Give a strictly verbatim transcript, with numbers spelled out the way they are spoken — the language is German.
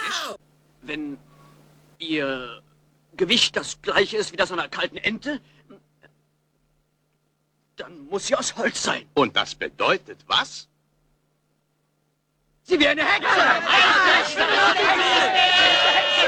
Wenn Ihr Gewicht das gleiche ist wie das einer kalten Ente, dann muss sie aus Holz sein. Und das bedeutet was? Sie wäre eine Hexe!